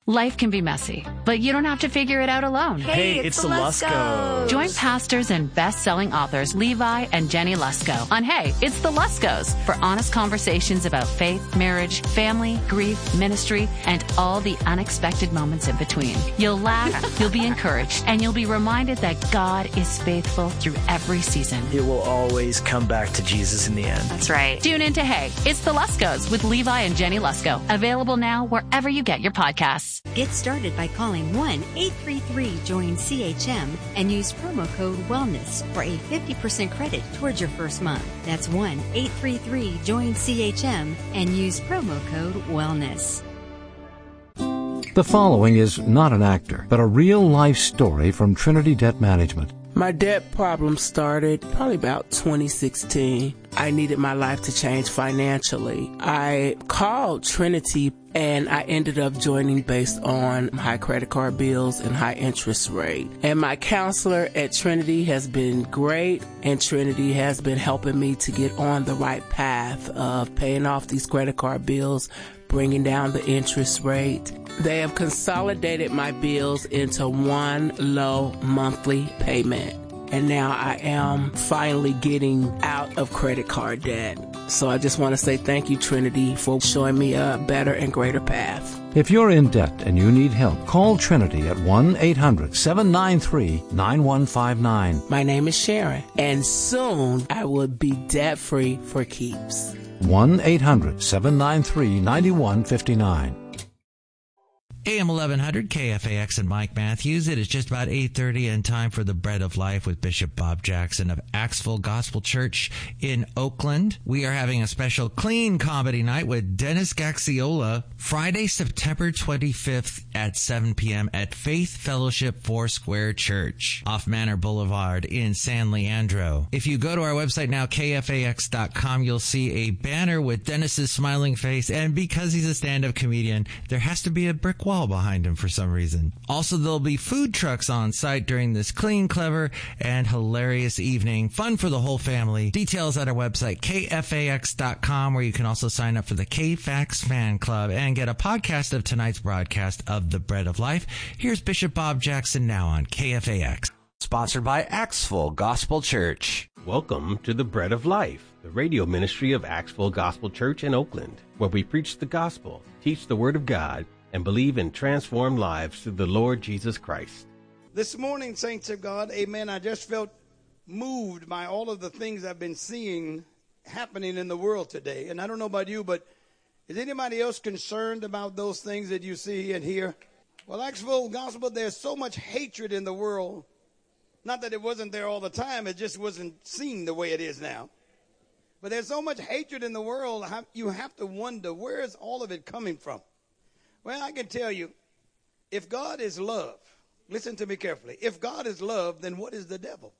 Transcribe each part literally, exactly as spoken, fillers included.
Life can be messy, but you don't have to figure it out alone. Hey, Hey, it's, it's the the Luskos. Join pastors and best-selling authors Levi and Jenny Lusko on Hey, It's the Luskos for honest conversations about faith, marriage, family, grief, ministry, and all the unexpected moments in between. You'll laugh, you'll be encouraged, and you'll be reminded that God is faithful through every season. It will always come back to Jesus in the end. That's right. Tune in to Hey, It's the Luskos with Levi and Jenny Lusko. Available now wherever you get your podcasts. Get started by calling one eight three three join C H M and use promo code WELLNESS for a fifty percent credit towards your first month. That's one eight three three join C H M and use promo code WELLNESS. The following is not an actor, but a real-life story from Trinity Debt Management. My debt problem started probably about twenty sixteen. I needed my life to change financially. I called Trinity and I ended up joining based on high credit card bills and high interest rate. And my counselor at Trinity has been great, and Trinity has been helping me to get on the right path of paying off these credit card bills, bringing down the interest rate. They have consolidated my bills into one low monthly payment. And now I am finally getting out of credit card debt. So I just want to say thank you, Trinity, for showing me a better and greater path. If you're in debt and you need help, call Trinity at one eight hundred seven nine three nine one five nine. My name is Sharon, and soon I will be debt-free for keeps. one eight hundred seven nine three nine one five nine. A M eleven hundred K F A X and Mike Matthews. It is just about eight thirty and time for the Bread of Life with Bishop Bob Jackson of Axville Gospel Church in Oakland. We are having a special clean comedy night with Dennis Gaxiola Friday, September twenty-fifth at seven p.m. at Faith Fellowship Foursquare Church off Manor Boulevard in San Leandro. If you go to our website now, K F A X dot com, you'll see a banner with Dennis's smiling face, and because he's a stand-up comedian, there has to be a brick wall behind him for some reason. Also, there'll be food trucks on site during this clean, clever, and hilarious evening. Fun for the whole family. Details at our website, K F A X dot com, where you can also sign up for the K F A X fan club and get a podcast of tonight's broadcast of The Bread of Life. Here's Bishop Bob Jackson now on K F A X. Sponsored by Axville Gospel Church. Welcome to the Bread of Life, the radio ministry of Axville Gospel Church in Oakland, where we preach the gospel, teach the word of God, and believe in transformed lives through the Lord Jesus Christ. This morning, saints of God, amen, I just felt moved by all of the things I've been seeing happening in the world today. And I don't know about you, but is anybody else concerned about those things that you see and hear? Well, Axville Gospel, there's so much hatred in the world. Not that it wasn't there all the time, it just wasn't seen the way it is now. But there's so much hatred in the world, you have to wonder, where is all of it coming from? Well, I can tell you, if God is love, listen to me carefully. If God is love, then what is the devil?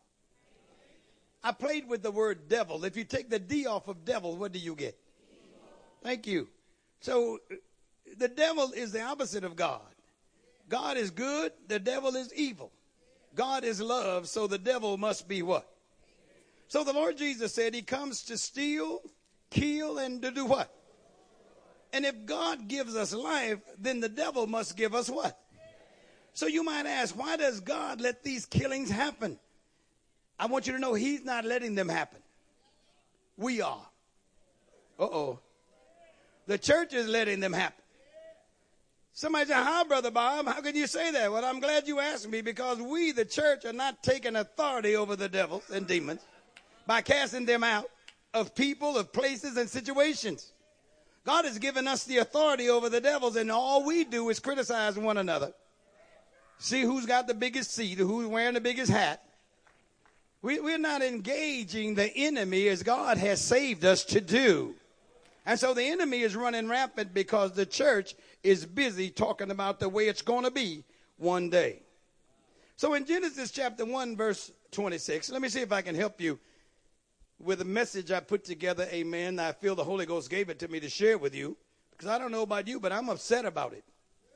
I played with the word devil. If you take the D off of devil, what do you get? Thank you. So the devil is the opposite of God. God is good, the devil is evil. God is love, so the devil must be what? So the Lord Jesus said he comes to steal, kill, and to do what? And if God gives us life, then the devil must give us what? So you might ask, why does God let these killings happen? I want you to know he's not letting them happen. We are. Uh-oh. The church is letting them happen. Somebody said, how, Brother Bob? How can you say that? Well, I'm glad you asked me, because we, the church, are not taking authority over the devils and demons by casting them out of people, of places, and situations. God has given us the authority over the devils, and all we do is criticize one another. See who's got the biggest seat, who's wearing the biggest hat. We, we're not engaging the enemy as God has saved us to do. And so the enemy is running rampant because the church is busy talking about the way it's going to be one day. So in Genesis chapter one, verse twenty-six, let me see if I can help you with a message I put together, amen. I feel the Holy Ghost gave it to me to share with you, because I don't know about you, but I'm upset about it.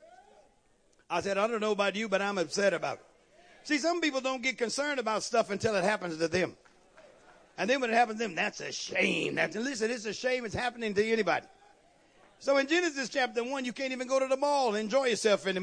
I said, I don't know about you, but I'm upset about it. See, some people don't get concerned about stuff until it happens to them. And then when it happens to them, that's a shame. That's, listen, it's a shame it's happening to anybody. So in Genesis chapter one, you can't even go to the mall and enjoy yourself anymore.